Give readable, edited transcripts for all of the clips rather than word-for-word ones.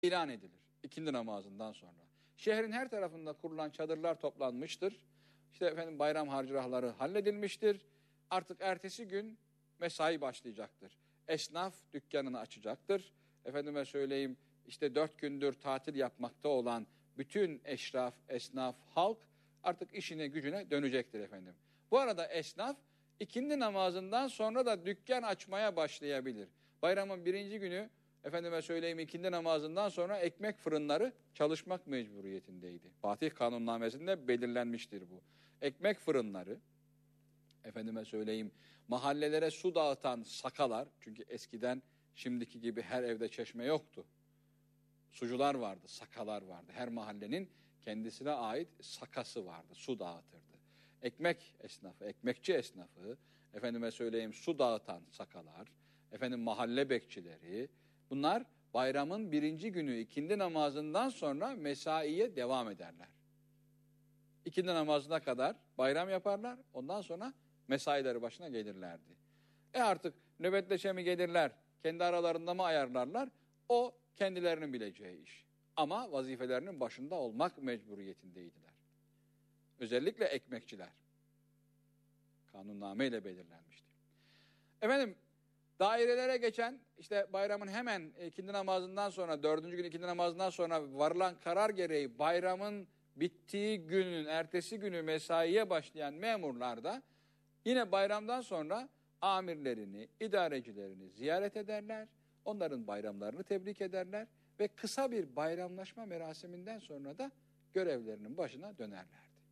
ilan edilir ikindi namazından sonra. Şehrin her tarafında kurulan çadırlar toplanmıştır. İşte efendim bayram harcırahları halledilmiştir. Artık ertesi gün mesai başlayacaktır. Esnaf dükkanını açacaktır. Efendime söyleyeyim işte 4 gündür tatil yapmakta olan bütün eşraf, esnaf, halk artık işine gücüne dönecektir efendim. Bu arada esnaf ikindi namazından sonra da dükkan açmaya başlayabilir. Bayramın birinci günü efendime söyleyeyim ikindi namazından sonra ekmek fırınları çalışmak mecburiyetindeydi. Fatih Kanunnamesi'nde belirlenmiştir bu. Ekmek fırınları, efendime söyleyeyim mahallelere su dağıtan sakalar, çünkü eskiden şimdiki gibi her evde çeşme yoktu. Sucular vardı, sakalar vardı. Her mahallenin kendisine ait sakası vardı, su dağıtırdı. Ekmek esnafı, ekmekçi esnafı, efendime söyleyeyim su dağıtan sakalar, efendim mahalle bekçileri, bunlar bayramın birinci günü ikindi namazından sonra mesaiye devam ederler. İkindi namazına kadar bayram yaparlar, ondan sonra mesaileri başına gelirlerdi. Artık nöbetleşe mi gelirler, kendi aralarında mı ayarlarlar, o kendilerinin bileceği iş. Ama vazifelerinin başında olmak mecburiyetindeydiler. Özellikle ekmekçiler. Kanunname ile belirlenmişti. Efendim, dairelere geçen, işte bayramın hemen ikindi namazından sonra, 4. gün ikindi namazından sonra varılan karar gereği bayramın bittiği günün ertesi günü mesaiye başlayan memurlar da yine bayramdan sonra amirlerini, idarecilerini ziyaret ederler. Onların bayramlarını tebrik ederler ve kısa bir bayramlaşma merasiminden sonra da görevlerinin başına dönerlerdi.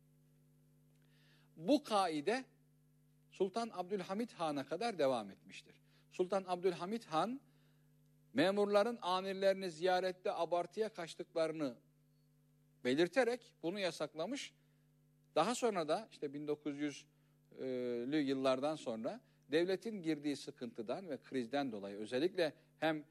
Bu kaide Sultan Abdülhamit Han'a kadar devam etmiştir. Sultan Abdülhamit Han memurların amirlerini ziyarette abartıya kaçtıklarını belirterek bunu yasaklamış. Daha sonra da işte 1900'lü yıllardan sonra devletin girdiği sıkıntıdan ve krizden dolayı özellikle hem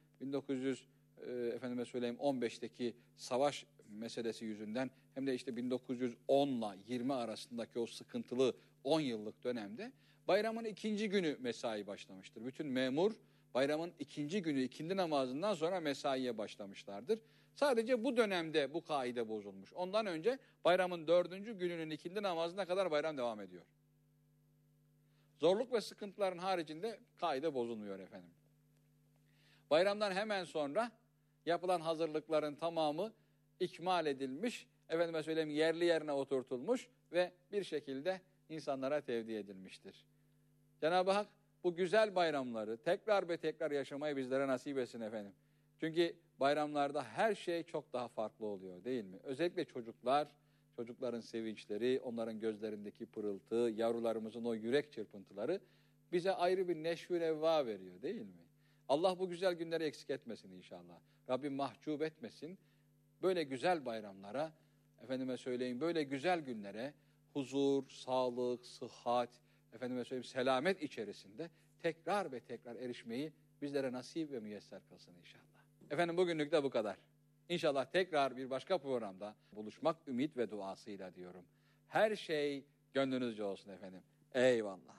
15'teki savaş meselesi yüzünden hem de işte 1910'la 20 arasındaki o sıkıntılı 10 yıllık dönemde bayramın ikinci günü mesai başlamıştır. Bütün memur bayramın ikinci günü ikindi namazından sonra mesaiye başlamışlardır. Sadece bu dönemde bu kaide bozulmuş. Ondan önce bayramın 4. gününün ikindi namazına kadar bayram devam ediyor. Zorluk ve sıkıntıların haricinde kaide bozulmuyor efendim. Bayramdan hemen sonra yapılan hazırlıkların tamamı ikmal edilmiş, efendime söyleyeyim yerli yerine oturtulmuş ve bir şekilde insanlara tevdi edilmiştir. Cenab-ı Hak bu güzel bayramları tekrar ve tekrar yaşamayı bizlere nasip etsin efendim. Çünkü bayramlarda her şey çok daha farklı oluyor değil mi? Özellikle çocuklar, çocukların sevinçleri, onların gözlerindeki pırıltı, yavrularımızın o yürek çırpıntıları bize ayrı bir neşvü nevva veriyor değil mi? Allah bu güzel günleri eksik etmesin inşallah. Rabbim mahcup etmesin. Böyle güzel bayramlara, efendime söyleyeyim böyle güzel günlere huzur, sağlık, sıhhat, efendime söyleyeyim selamet içerisinde tekrar ve tekrar erişmeyi bizlere nasip ve müyesser kılsın inşallah. Efendim bugünlük de bu kadar. İnşallah tekrar bir başka programda buluşmak ümit ve duasıyla diyorum. Her şey gönlünüzce olsun efendim. Eyvallah.